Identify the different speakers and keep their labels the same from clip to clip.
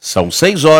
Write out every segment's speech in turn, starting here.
Speaker 1: São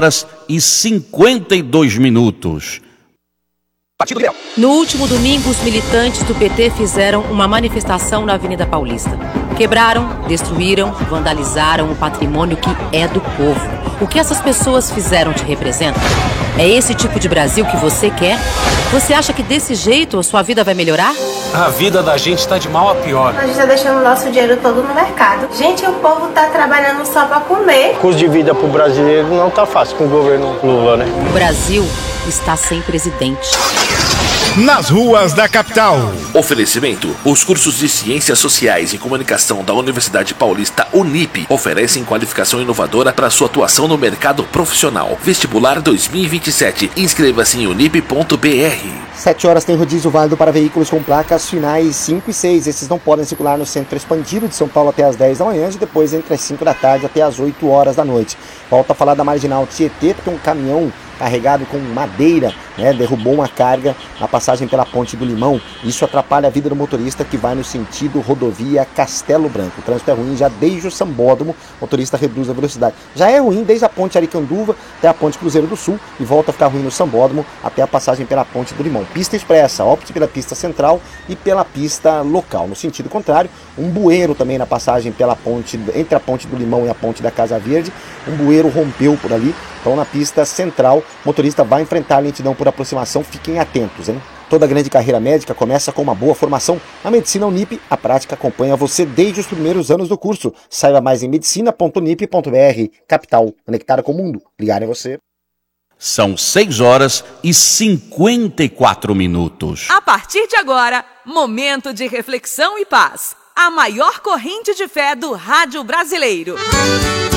Speaker 1: 6h52.
Speaker 2: No último domingo, os militantes do PT fizeram uma manifestação na Avenida Paulista. Quebraram, destruíram, vandalizaram o patrimônio que é do povo. O que essas pessoas fizeram te representa? É esse tipo de Brasil que você quer? Você acha que desse jeito a sua vida vai melhorar?
Speaker 3: A vida da gente está de mal a pior.
Speaker 4: A gente tá deixando o nosso dinheiro todo no mercado. Gente, o povo tá trabalhando só pra comer.
Speaker 5: O custo de vida pro brasileiro não tá fácil com o governo Lula, né?
Speaker 2: O Brasil está sem presidente.
Speaker 6: Nas ruas da capital.
Speaker 7: Oferecimento: os cursos de Ciências Sociais e Comunicação da Universidade Paulista Unip oferecem qualificação inovadora para sua atuação no mercado profissional. Vestibular 2027. Inscreva-se em unip.br.
Speaker 8: 7h tem rodízio válido para veículos com placas finais 5 e 6. Esses não podem circular no centro expandido de São Paulo até as 10 da manhã e depois entre as 5 da tarde até as 8 horas da noite. Volto a falar da Marginal Tietê, porque um caminhão carregado com madeira, derrubou uma carga na passagem pela Ponte do Limão. Isso atrapalha a vida do motorista que vai no sentido rodovia Castelo Branco. O trânsito é ruim já desde o Sambódromo, o motorista reduz a velocidade. Já é ruim desde a Ponte Aricanduva até a Ponte Cruzeiro do Sul e volta a ficar ruim no Sambódromo até a passagem pela Ponte do Limão. Pista expressa, opte pela pista central e pela pista local. No sentido contrário, um bueiro também na passagem pela ponte, entre a Ponte do Limão e a Ponte da Casa Verde, um bueiro rompeu por ali. Então na pista central, o motorista vai enfrentar a lentidão por aproximação, fiquem atentos, hein? Toda grande carreira médica começa com uma boa formação. A Medicina Unip, a prática acompanha você desde os primeiros anos do curso. Saiba mais em medicina.unip.br. Capital, conectada com o mundo. Ligar em você.
Speaker 1: São 6h54.
Speaker 9: A partir de agora, momento de reflexão e paz. A maior corrente de fé do rádio brasileiro.